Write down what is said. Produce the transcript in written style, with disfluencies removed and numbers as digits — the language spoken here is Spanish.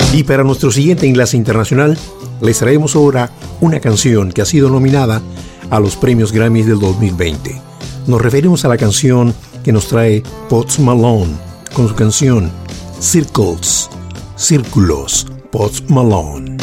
Y para nuestro siguiente enlace internacional, les traemos ahora una canción que ha sido nominada a los premios Grammy del 2020. Nos referimos a la canción que nos trae Post Malone con su canción Circles, Círculos, Post Malone.